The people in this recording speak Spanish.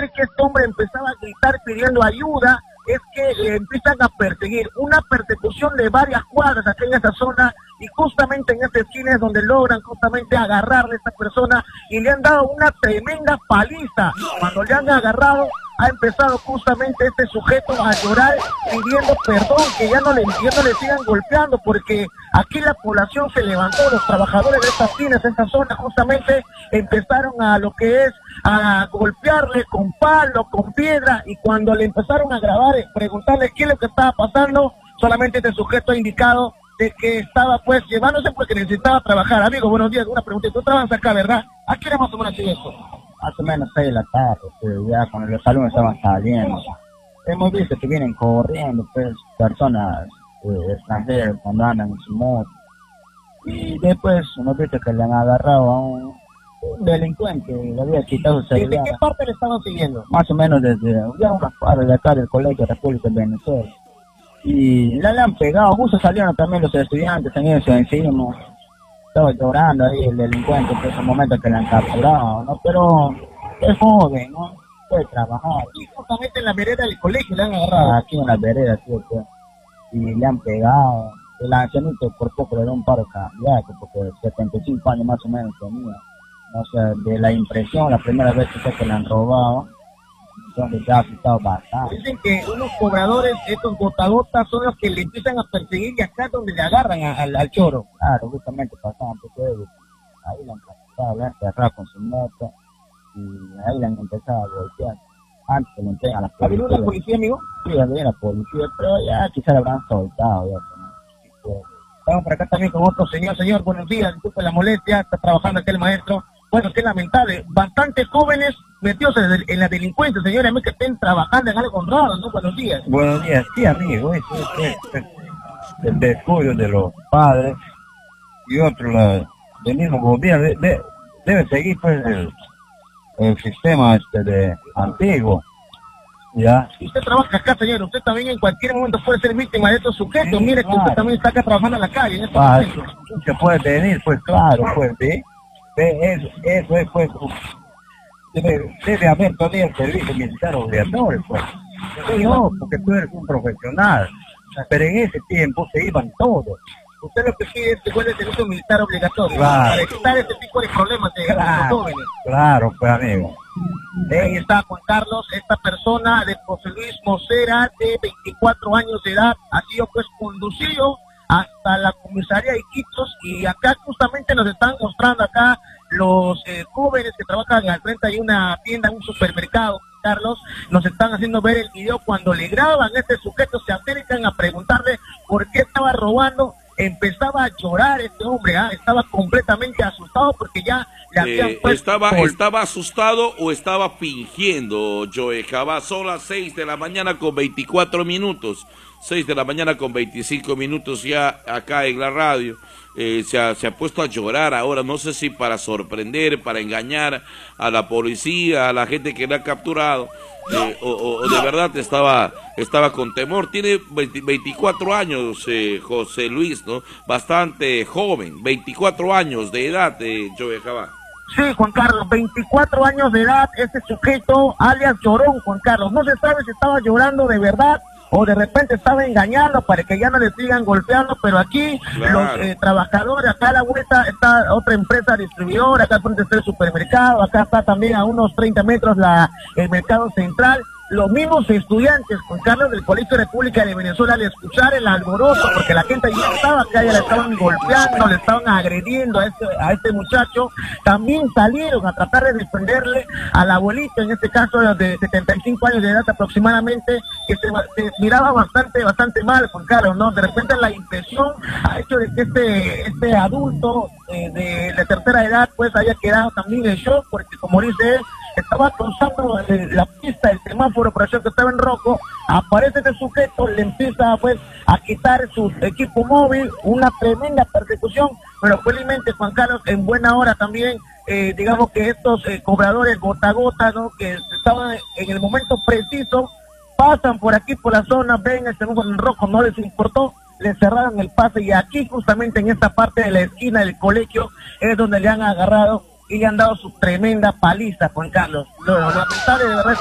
ver que este hombre empezaba a gritar pidiendo ayuda, es que le empiezan a perseguir, una persecución de varias cuadras aquí en esa zona, y justamente en esta esquina es donde logran justamente agarrarle a esta persona y le han dado una tremenda paliza. Cuando le han agarrado, ha empezado justamente este sujeto a llorar pidiendo perdón, que ya no le sigan golpeando, porque aquí la población se levantó, los trabajadores de estas esquinas, de esta zona, justamente empezaron a lo que es a golpearle con palo, con piedra, y cuando le empezaron a grabar, preguntarle qué es lo que estaba pasando, solamente este sujeto ha indicado de que estaba pues llevándose porque necesitaba trabajar. Amigo, buenos días, una pregunta, tú trabajas acá, ¿verdad? ¿A qué hora más o menos así esto? Más o menos 6 de la tarde, pues, ya cuando los alumnos estaban saliendo. Hemos visto que vienen corriendo, pues, personas extranjeras cuando andan en su moto. Y después hemos visto que le han agarrado a un delincuente, le había quitado su celular. ¿Desde qué parte le estaban siguiendo? Más o menos desde ya unas cuadras de acá del Colegio República de Venezuela. Y le han pegado, justo salieron también los estudiantes, tenían eso encima. Estaba llorando ahí el delincuente en ese momento que le han capturado, ¿no? Pero es joven, ¿no? Puede trabajar. Y justamente en la vereda del colegio le han agarrado. Aquí en la vereda, sí, pues. Y le han pegado. El ancianito por poco le da un paro cardíaco, porque 75 años más o menos tenía. O sea, de la impresión, la primera vez que le han robado, entonces se ha asustado bastante. Dicen que unos cobradores, estos gotagotas, son los que le empiezan a perseguir, y acá es donde le agarran al choro. Claro, justamente pasaban por todo, ahí le han capturado, le han cerrado con su moto, y ahí le han empezado a golpear. Antes que le entreguen a la policía. ¿Ha venido la policía, amigo? Sí, ha venido la policía, pero ya quizá le habrán soltado. Ya, ¿no? Estamos por acá también con otro señor. Señor, buenos días, disculpe la molestia, está trabajando aquí el maestro. Bueno, qué lamentable, bastantes jóvenes metidos en la delincuencia, señores, a mí que estén trabajando en algo honrado, ¿no? Buenos días. Buenos días, sí, amigo, eso es el descuido de los padres y otro, del mismo gobierno, debe seguir pues el sistema de antiguo, ¿ya? Usted trabaja acá, señor, usted también en cualquier momento puede ser víctima de estos sujetos, Sí, mire claro. que usted también está acá trabajando en la calle, en este Ah, momento. se puede venir, pues claro, pues, ¿sí? Eso es pues, debe haber todavía el servicio militar obligatorio, pues. No, porque tú eres un profesional, pero en ese tiempo se iban todos. Usted lo que pide es que vuelva el servicio militar obligatorio, Claro. para evitar este tipo de problemas de los jóvenes. Claro, pues amigo. Ahí está Juan Carlos, esta persona de José Luis Mosera, de 24 años de edad, ha sido pues conducido hasta la comisaría de Iquitos, y acá justamente nos están mostrando acá los jóvenes que trabajan al frente de una tienda, un supermercado, Carlos, nos están haciendo ver el video cuando le graban a este sujeto, se acercan a preguntarle por qué estaba robando. Empezaba a llorar este hombre, estaba completamente asustado porque ya le habían puesto... ¿Estaba asustado o estaba fingiendo, Joe Jabá? Son las 6 de la mañana con 24 minutos, 6 de la mañana con 25 minutos ya acá en la radio. Se ha puesto a llorar ahora, no sé si para sorprender, para engañar a la policía, a la gente que le ha capturado, o de verdad estaba con temor. Tiene 24 años, José Luis, ¿no? Bastante joven, 24 años de edad, Joe Jabá. Sí, Juan Carlos, 24 años de edad, este sujeto, alias Llorón, Juan Carlos. No se sabe si estaba llorando de verdad o de repente estaba engañando para que ya no le sigan golpeando, pero aquí claro, los trabajadores, acá a la vuelta está otra empresa distribuidora, acá al frente está el supermercado, acá está también a unos 30 metros el mercado central. Los mismos estudiantes, Juan Carlos, del Colegio República de Venezuela, al escuchar el alboroto, porque la gente ya estaba acá, ya le estaban golpeando, le estaban agrediendo a este muchacho, también salieron a tratar de defenderle al abuelito, en este caso de 75 años de edad aproximadamente, que se miraba bastante mal, Juan Carlos, ¿no? De repente la impresión ha hecho de que este adulto de tercera edad pues haya quedado también en shock, porque como dice él, estaba cruzando la pista, el semáforo, por eso que estaba en rojo, aparece este sujeto, le empieza pues a quitar su equipo móvil, una tremenda persecución, pero felizmente, Juan Carlos, en buena hora también, digamos que estos cobradores gota a gota, ¿no? Que estaban en el momento preciso, pasan por aquí por la zona, ven el semáforo en rojo, no les importó, le cerraron el pase, y aquí justamente en esta parte de la esquina del colegio es donde le han agarrado y le han dado su tremenda paliza, Juan Carlos. Lo lamentable de verdad